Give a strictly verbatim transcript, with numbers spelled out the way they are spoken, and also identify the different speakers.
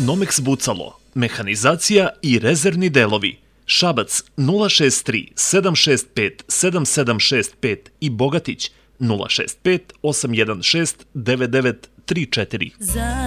Speaker 1: Nomex Bucalo, mehanizacija i rezervni delovi. Šabac nula šest tri sedam šest pet sedam sedam šest pet i Bogatić nula šest pet osam jedan šest devet devet tri četiri.